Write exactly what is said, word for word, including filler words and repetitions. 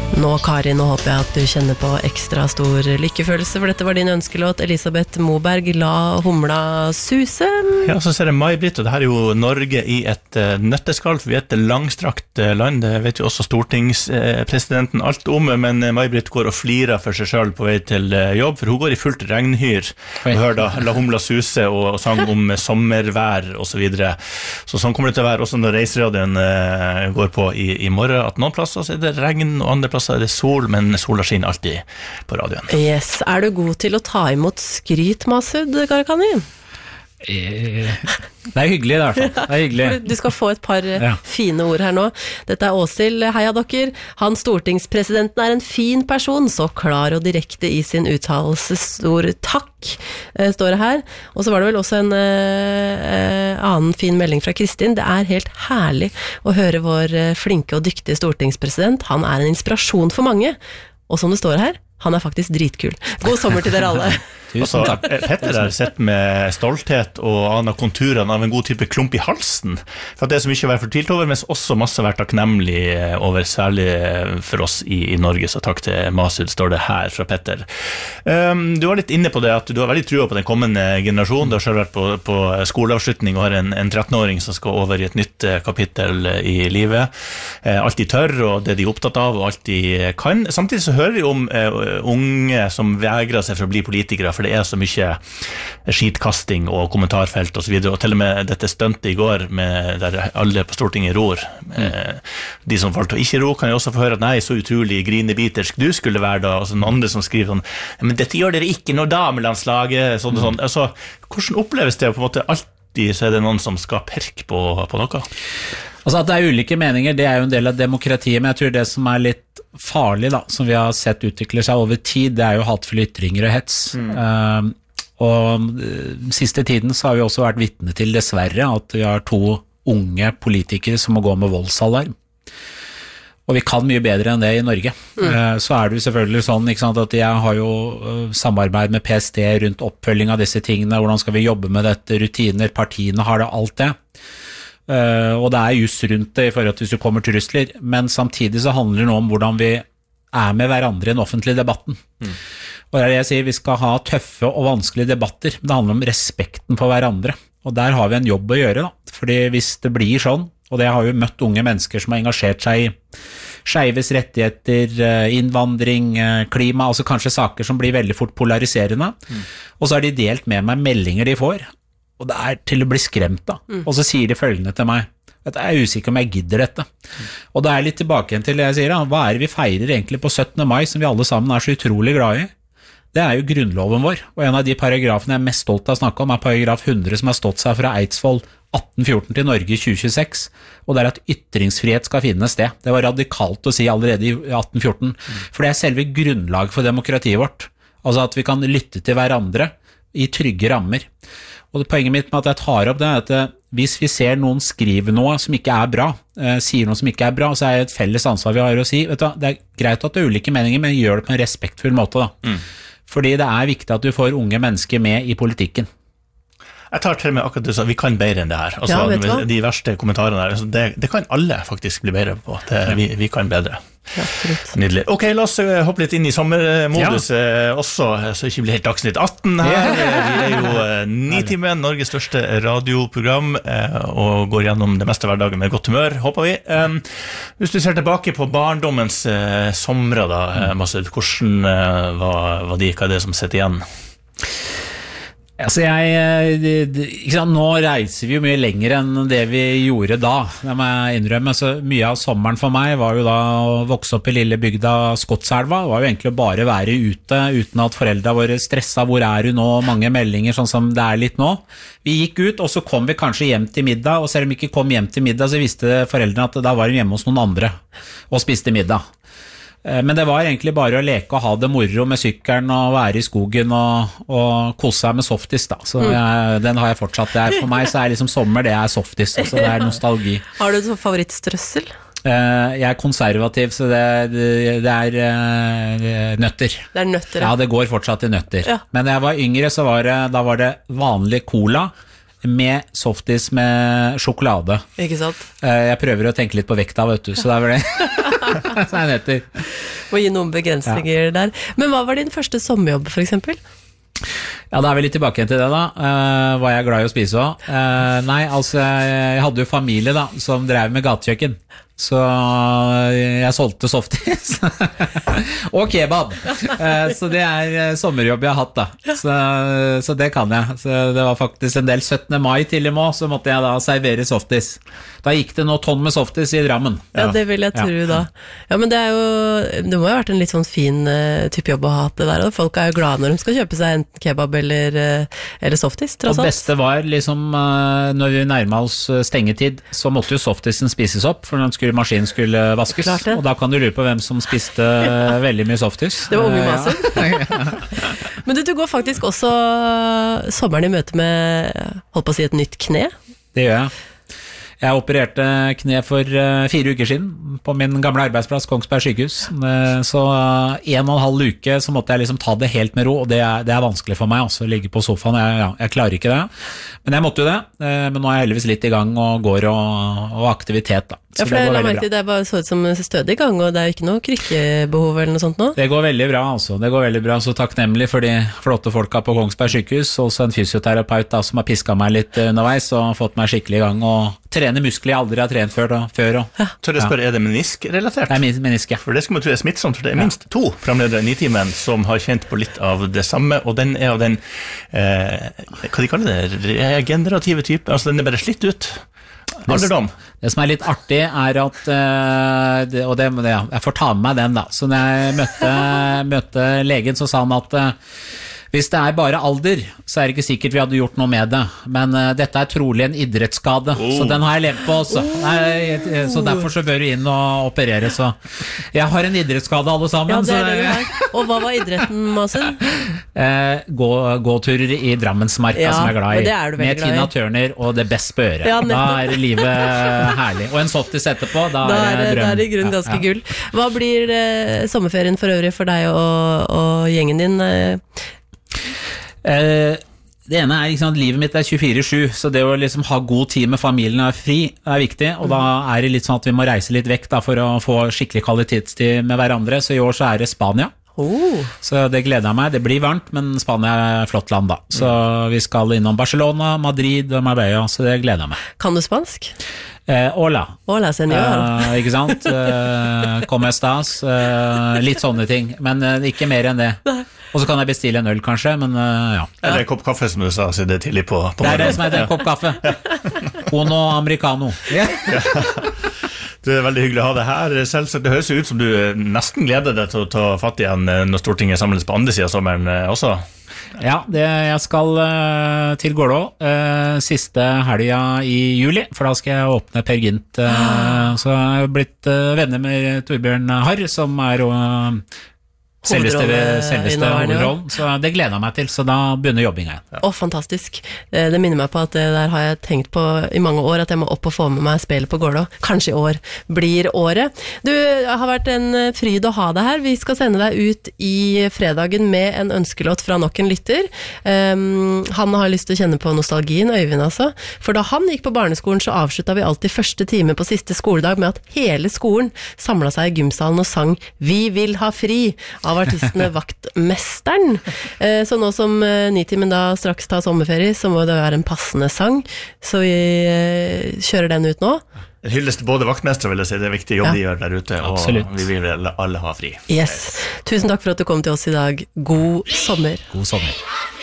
Nå, Kari, nå håper jeg at du kjenner på ekstra stor lykkefølelse, for dette var din ønskelåt. Elisabeth Moberg, La humla suse. Ja, så ser jeg May-Britt, og det her er jo Norge i et uh, nøtteskall, for vi er et langstrakt uh, land, det vet jo også stortingspresidenten uh, alt om, men uh, May-Britt går og flirer for seg selv på vei til uh, jobb, for hun går i fullt regnhyr, og hører da La humla suse og, og sang om uh, sommervær og så videre. Så sånn kommer det til å være også når reiseradioen uh, går på i, i morgen, at noen plasser så er det regn, og andre plasser er det sol, men sola skinner alltid på radioen. Yes, er du god til å ta imot skryt, Masud Gharahkhani? Eh, det er hyggelig i hvert fall. Det er hyggelig. Du skal få et par ja. fine ord her nå. Dette er Åshild, heia dere. Han stortingspresidenten er en fin person, så klar og direkte i sin uttalelse. Stor takk, står det her. Og så var det vel også en eh, annen fin melding fra Kristin. Det er helt herlig å høre vår flinke og dyktige stortingspresident. Han er en inspirasjon for mange. Og som det står her, han er faktisk dritkul. God sommer til dere alle. Tusen takk. Petter har sett med stolthet og aner konturene av en god type klump i halsen. For at det er så mye å være fortvilt over, men også masse å være takknemlig over, særlig for oss i, i Norge. Så takk til Masud, står det her fra Petter. Um, du var litt inne på det, at du har veldig trua på den kommende generasjonen. Du har selv vært på, på skoleavslutning og har en, en tretten-åring som skal over i et nytt kapittel i livet. Uh, alt de tør, og det de er opptatt av, og alt de kan. Samtidig så hører vi om uh, unge som vegrer seg for å bli politikere, for det er så mye skitkasting og kommentarfelt og så videre, og til og med dette stuntet i går med der alle på Stortinget ror. Mm. De som valgte å ikke ro kan jo også få høre at nei, så utrolig grinebitersk du skulle være da, og så noen andre som skriver sånn, men dette gjør dere ikke når damelandslaget, sånn og sånn. Altså, hvordan oppleves det på en måte alltid, så er det noen som skal perke på, på noe? Altså at det er ulike meninger, det er jo en del av demokratiet, men jeg tror det som er litt farlig da, som vi har sett utvikle seg over tid, det er jo hatefulle ytringer og hets. Mm. Uh, og uh, siste tiden så har vi også vært vitne til, dessverre, at vi har to unge politikere som må gå med voldsalarm. Og vi kan mye bedre enn det i Norge. Mm. Uh, så er det jo selvfølgelig sånn, ikke sant, at jeg har jo uh, samarbeid med P S T rundt oppfølging av disse tingene, hvordan skal vi jobbe med dette, rutiner, partiene har det, alt det. Uh, og det er just rundt det i forhold til hvis du kommer trusler, men samtidig så handler det nå om hvordan vi er med hverandre i den offentlige debatten. Mm. Og det er det jeg sier, vi skal ha tøffe og vanskelige debatter, men det handler om respekten for hverandre. Og der har vi en jobb å gjøre da, fordi hvis det blir sånn, og det har jo møtt unge mennesker som har engasjert seg i skeives rettigheter, innvandring, klima, altså kanskje saker som blir veldig fort polariserende, mm. og så har de delt med meg meldinger de får, og det er til å bli skremt da. Mm. Og så sier de følgende til meg, at jeg er usikker om jeg gidder dette. Mm. Og da er jeg litt tilbake igjen til det jeg sier, da. Hva er det vi feirer egentlig på syttende mai, som vi alle sammen er så utrolig glad i? Det er jo grunnloven vår, og en av de paragrafene jeg er mest stolt av å snakke om, er paragraf hundre, som har stått seg fra Eidsvoll atten fjorten til Norge i tjue tjueseks, og det er at ytringsfrihet skal finne sted. Det var radikalt å si allerede i atten fjorten, mm. for det er selve grunnlag for demokratiet vårt. Altså at vi kan lytte til hverandre i trygge rammer. Og det poenget mitt med at jeg tar opp det er at hvis vi ser noen skrive noe som ikke er bra, eh, sier noe som ikke er bra, så er det et felles ansvar vi har å si, vet du, det er greit at det er ulike meninger, men gjør det på en respektfull måte da. Mm. Fordi det er viktig at du får unge mennesker med i politikken. Jeg tar til med akkurat det, så vi kan bedre enn det her. Altså, ja, de verste kommentarene her, det, det kan alle faktisk bli bedre på. Det, vi, vi kan bedre. Ja, nydelig. Ok, la oss hoppe litt inn i sommermodus ja. også, så det ikke blir helt dagsnytt atten her. Ja. Vi er jo Nitimen, Norges største radioprogram, og går gjennom det meste hverdagen med godt humør, håper vi. Hvis du ser tilbake på barndommens somre da, Masud, hvordan var, var de, hva er det som sitter igjen? Altså jeg, ikke sant, nå reiser vi jo mye lenger enn det vi gjorde da, det må jeg innrømme, så mye av sommeren for meg var jo da å vokse opp i lille bygda Skotselva, det var jo egentlig å bare være ute, uten at foreldre våre stresset, hvor er du nå, mange meldinger sånn som det er litt nå. Vi gikk ut, og så kom vi kanskje hjem til middag, og selv om vi ikke kom hjem til middag, så visste foreldrene at da var de hjemme hos noen andre, og spiste middag. Men det var egentlig bare å leke og ha det moro med sykkelen og være i skogen og, og kose seg med softis da, så jeg, den har jeg fortsatt. Det er, for meg så er liksom sommer, det er softis, så det er nostalgi. Har du et favorittstrøssel? Jeg er konservativ, så det, det, det er uh, nøtter. Det er nøtter, ja. Ja, det går fortsatt i nøtter. Ja. Men da jeg var yngre, så var det, da var det vanlig cola, med softis med sjokolade. Ikke sant? Eh, Jeg prøver å tenke litt på vekta, vet du, så det er vel det. Så jeg heter. Må gi noen begrensninger ja. der. Men hva var din første sommerjobb, for eksempel? Ja, da er vi litt tilbake til det da. Uh, var jeg glad i å spise også? Uh, nei, altså, jeg hadde jo familie da, som drev med gatekjøkken. Så jeg solgte softis og kebab. Så det er sommerjobb jeg har hatt da. Så, så det kan jeg. Så det var faktisk en del syttende mai til i må, så måtte jeg da servere softis. Da gikk det noe tonn med softis i Drammen. Ja, det vil jeg tro da. Ja, men det er jo, det må jo ha vært en litt sånn fin uh, type jobb å ha hatt det der, og folk er jo glade når de skal kjøpe seg enten kebab eller, uh, eller softis, tross alt. Og beste var liksom, uh, når vi nærmet oss stengetid, så måtte jo softisen spises opp, for den skulle maskinen skulle vaskes, og da kan du lure på hvem som spiste veldig mye softis. Det var unge maser. Men du, du går faktisk også sommeren i møte med, holdt på å si, et nytt kne. Det gjør jeg. Jeg opererte kne for fire uker siden på min gamle arbeidsplass, Kongsberg sykehus. Så en og en halv uke så måtte jeg liksom ta det helt med ro, og det er, det er vanskelig for meg også, å ligge på sofaen. Jeg, ja, jeg klarer ikke det. Men jeg måtte jo det. Men nå er jeg heldigvis litt i gang og går og, og aktivitet da. Så ja, for det, det, merke, det er bare så ut som stødig i gang, og det er ikke noe krykkebehov eller noe sånt nå? Det går veldig bra, altså. Det går veldig bra, så takknemlig for de flotte folka på Kongsberg sykehus, og så en fysioterapeut da, som har pisket meg litt underveis, og fått meg skikkelig i gang, og trene muskler jeg aldri har trent før. Da, før og, ja. Tør jeg spørre, ja. Er det menisk-relatert? Det er menisk, ja. For det skal man tro er smittsomt, for det er minst ja. to fremledere i Nitimen som har kjent på litt av det samme, og den er av den, eh, hva de kaller det, regenerative type, altså den er bare slitt ut. Alderdom. Det, det som er litt artig er at uh, det, og det, det, jeg får ta med meg den da. Så når jeg møtte, møtte legen, så sa han at uh, hvis det er bare alder, så er det ikke sikkert vi hadde gjort noe med det. Men uh, dette er trolig en idrettsskade, oh. så den har jeg levd på også. Oh. Nei, så derfor så bør du inn og operere. Så jeg har en idrettsskade alle sammen. Ja, det er det du har. Og hva var idretten, Masen? Uh, gå, gåturer i Drammensmarka, ja, som jeg er glad i. Det er du med Tina Turner og det best på øret. Ja, da er livet herlig. Og en softis etterpå, da, da er det drøm. Da er det i grunnen ganske ja, ja. gull. Hva blir uh, sommerferien for øvrig for deg og, og gjengen din? Uh? Uh, det ene er liksom, livet mitt er tjuefire sju, så det å liksom ha god tid med familien er fri er viktig, og da er det litt sånn at vi må reise litt vekk da, for å få skikkelig kvalitetstid med hverandre, så i år så er det Spania. Oh. Så det gleder jeg meg, det blir varmt, men Spania er flott land da, så vi skal innom Barcelona, Madrid og Marbella, så det gleder jeg meg. Kan du spansk? Eh, hola. Hola, senor. Eh, ikke sant? Eh, como estas? Eh, litt sånne ting, men eh, ikke mer enn det. Og så kan jeg bestille en øl kanskje, men uh, ja. Eller en kopp kaffe som du sa, så det er tidlig på, på det er det som heter en kopp kaffe. Uno americano. Yeah. Ja. Det er veldig hyggelig å ha det her. Selvsagt, det høres ut som du nesten gleder deg til å ta fatt igjen når Stortinget samles på andre siden av sommeren også. Ja, det, jeg skal uh, til Gålå uh, siste helga i juli, for da skal jeg åpne Per Gynt. Uh, så jeg har blitt uh, venner med Torbjørn Harr, som er uh, selveste, selveste hovedrollen, så det gleder jeg meg til, så da begynner jobbinga igjen. Å, fantastisk. Det minner meg på at det der har jeg tenkt på i mange år, at jeg må opp og få med meg spillet på Gålå. Kanskje i år blir året. Du, det har vært en fryd å ha deg her. Vi skal sende deg ut i fredagen med en ønskelåt fra nok en lytter. Um, han har lyst til å kjenne på nostalgien, Øyvind altså. For da han gikk på barneskolen, så avsluttet vi alltid første time på siste skoledag med at hele skolen samlet seg i gymsalen og sang «Vi vil ha fri» av artistene Vaktmesteren. Så nå som Nitimen da straks tar sommerferie, så må det være en passende sang, så vi kjører den ut nå. En hyllest til både vaktmestere, vil jeg si, det er viktig jobb ja. de gjør der ute, og Absolutt. Vi vil alle ha fri. Yes. Tusen takk for at du kom til oss i dag. God sommer. God sommer.